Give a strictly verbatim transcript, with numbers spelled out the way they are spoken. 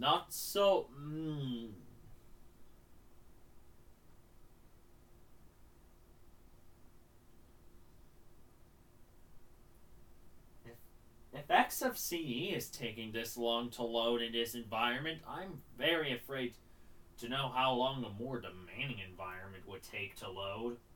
Not so. Mm, if, if X F C E is taking this long to load in this environment, I'm very afraid to know how long a more demanding environment would take to load.